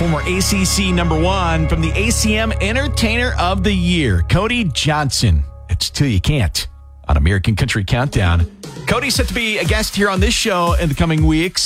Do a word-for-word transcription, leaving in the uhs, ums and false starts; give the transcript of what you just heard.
former A C C number one from the A C M Entertainer of the Year, Cody Johnson. It's Till You Can't on American Country Countdown. Cody's set to be a guest here on this show in the coming weeks.